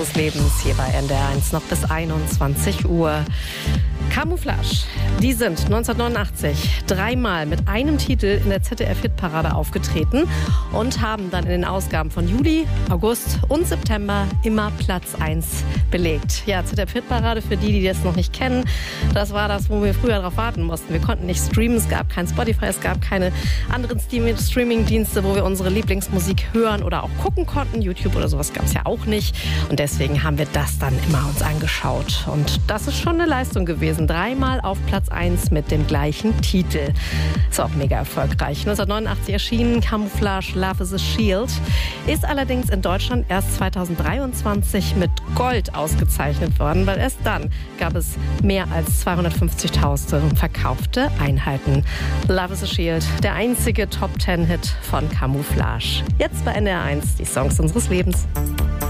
Des Lebens hier bei NDR1 noch bis 21 Uhr. Camouflage, die sind 1989 dreimal mit einem Titel in der ZDF-Hitparade aufgetreten und haben dann in den Ausgaben von Juli, August und September immer Platz 1 belegt. Ja, ZDF-Hitparade, für die das noch nicht kennen, das war das, wo wir früher darauf warten mussten. Wir konnten nicht streamen, es gab kein Spotify, es gab keine anderen Streaming-Dienste, wo wir unsere Lieblingsmusik hören oder auch gucken konnten. YouTube oder sowas gab es ja auch nicht. Und deswegen haben wir das dann immer uns angeschaut. Und das ist schon eine Leistung gewesen. Dreimal auf Platz 1 mit dem gleichen Titel. Ist auch mega erfolgreich. 1989 erschienen Camouflage Love is a Shield. Ist allerdings in Deutschland erst 2023 mit Gold ausgezeichnet worden, weil erst dann gab es mehr als 250.000 verkaufte Einheiten. Love is a Shield, der einzige Top-10-Hit von Camouflage. Jetzt bei NDR1 die Songs unseres Lebens.